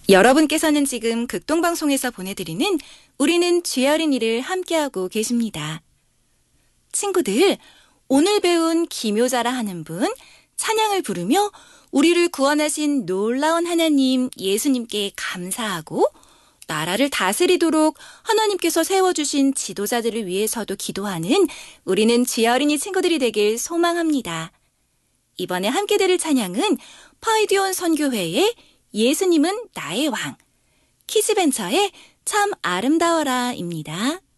여러분께서는 지금 극동방송에서 보내드리는 우리는 쥐 어린이를 함께하고 계십니다. 친구들, 오늘 배운 기묘자라 하는 분, 찬양을 부르며 우리를 구원하신 놀라운 하나님 예수님께 감사하고 나라를 다스리도록 하나님께서 세워주신 지도자들을 위해서도 기도하는 우리는 쥐 어린이 친구들이 되길 소망합니다. 이번에 함께 들을 찬양은 파이디온 선교회의 예수님은 나의 왕, 키즈벤처의 참 아름다워라입니다.